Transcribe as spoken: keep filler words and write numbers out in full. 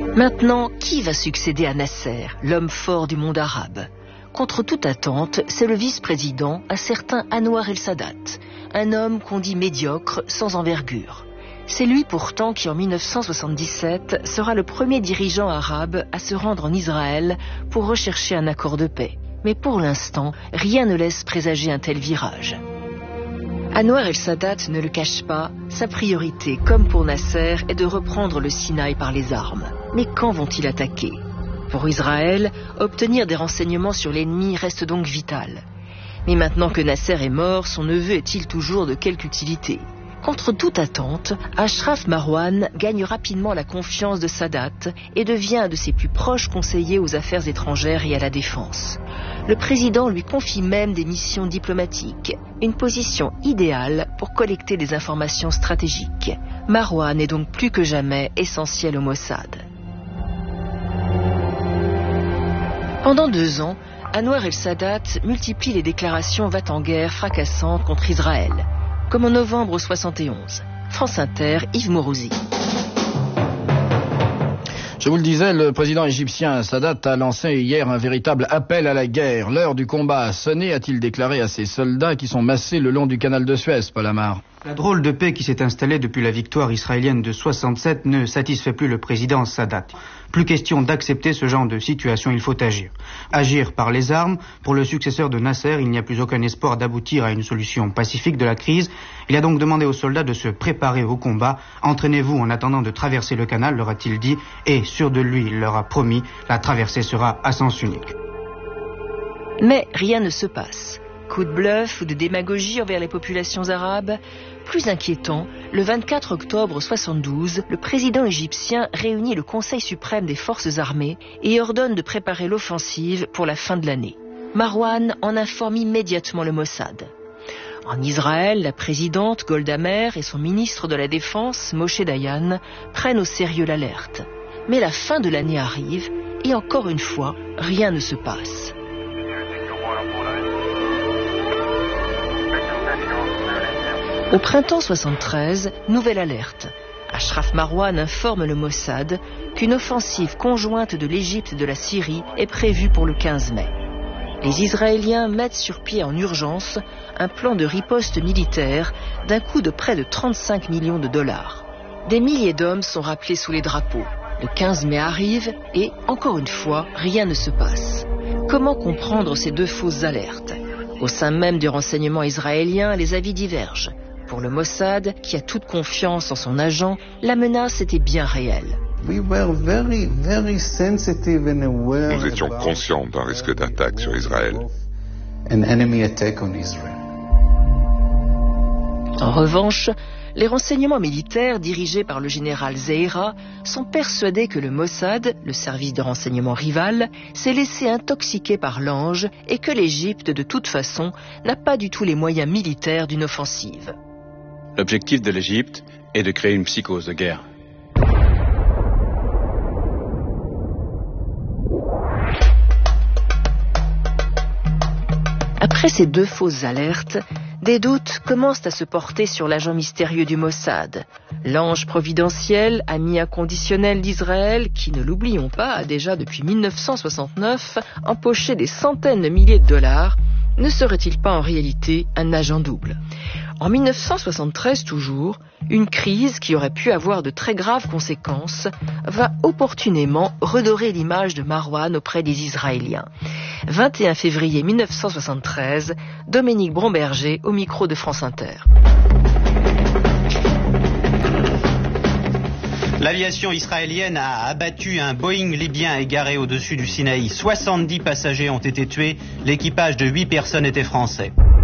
Maintenant, qui va succéder à Nasser, l'homme fort du monde arabe? Contre toute attente, c'est le vice-président, un certain Anwar el-Sadat, un homme qu'on dit médiocre, sans envergure. C'est lui pourtant qui, en mille neuf cent soixante-dix-sept, sera le premier dirigeant arabe à se rendre en Israël pour rechercher un accord de paix. Mais pour l'instant, rien ne laisse présager un tel virage. Anwar el-Sadat ne le cache pas, sa priorité, comme pour Nasser, est de reprendre le Sinaï par les armes. Mais quand vont-ils attaquer? Pour Israël, obtenir des renseignements sur l'ennemi reste donc vital. Mais maintenant que Nasser est mort, son neveu est-il toujours de quelque utilité? Contre toute attente, Ashraf Marwan gagne rapidement la confiance de Sadat et devient un de ses plus proches conseillers aux affaires étrangères et à la défense. Le président lui confie même des missions diplomatiques, une position idéale pour collecter des informations stratégiques. Marwan est donc plus que jamais essentiel au Mossad. Pendant deux ans, Anwar el-Sadat multiplie les déclarations va-t-en-guerre fracassantes contre Israël, comme en novembre soixante et onze. France Inter, Yves Mourouzi. Je vous le disais, le président égyptien Sadat a lancé hier un véritable appel à la guerre. L'heure du combat a sonné, a-t-il déclaré à ses soldats qui sont massés le long du canal de Suez, Paul Amar. La drôle de paix qui s'est installée depuis la victoire israélienne de soixante-sept ne satisfait plus le président Sadat. Plus question d'accepter ce genre de situation, il faut agir. Agir par les armes. Pour le successeur de Nasser, il n'y a plus aucun espoir d'aboutir à une solution pacifique de la crise. Il a donc demandé aux soldats de se préparer au combat. Entraînez-vous en attendant de traverser le canal, leur a-t-il dit, et sûr de lui, il leur a promis, la traversée sera à sens unique. Mais rien ne se passe. Coup de bluff ou de démagogie envers les populations arabes? Plus inquiétant, le vingt-quatre octobre soixante-douze, le président égyptien réunit le Conseil suprême des forces armées et ordonne de préparer l'offensive pour la fin de l'année. Marwan en informe immédiatement le Mossad. En Israël, la présidente Golda Meir et son ministre de la Défense, Moshe Dayan, prennent au sérieux l'alerte. Mais la fin de l'année arrive et encore une fois, rien ne se passe. Au printemps soixante-treize, nouvelle alerte. Ashraf Marwan informe le Mossad qu'une offensive conjointe de l'Égypte et de la Syrie est prévue pour le quinze mai. Les Israéliens mettent sur pied en urgence un plan de riposte militaire d'un coût de près de trente-cinq millions de dollars. Des milliers d'hommes sont rappelés sous les drapeaux. Le quinze mai arrive et, encore une fois, rien ne se passe. Comment comprendre ces deux fausses alertes? Au sein même du renseignement israélien, les avis divergent. Pour le Mossad, qui a toute confiance en son agent, la menace était bien réelle. Nous étions conscients d'un risque d'attaque sur Israël. En revanche, les renseignements militaires dirigés par le général Zeira sont persuadés que le Mossad, le service de renseignement rival, s'est laissé intoxiquer par l'ange et que l'Égypte, de toute façon, n'a pas du tout les moyens militaires d'une offensive. L'objectif de l'Égypte est de créer une psychose de guerre. Après ces deux fausses alertes, des doutes commencent à se porter sur l'agent mystérieux du Mossad. L'ange providentiel, ami inconditionnel d'Israël, qui, ne l'oublions pas, a déjà depuis mille neuf cent soixante-neuf empoché des centaines de milliers de dollars, ne serait-il pas en réalité un agent double? En mille neuf cent soixante-treize toujours, une crise qui aurait pu avoir de très graves conséquences va opportunément redorer l'image de Marwan auprès des Israéliens. vingt et un février mille neuf cent soixante-treize, Dominique Bromberger au micro de France Inter. L'aviation israélienne a abattu un Boeing libyen égaré au-dessus du Sinaï. soixante-dix passagers ont été tués, l'équipage de huit personnes était français.